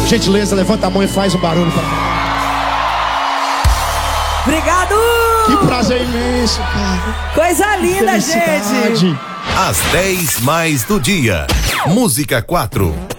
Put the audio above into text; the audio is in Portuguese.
Gentileza, levanta a mão e faz um barulho pra... Obrigado! Que prazer imenso, cara. Coisa linda, gente. Às 10 mais do dia. Música 4.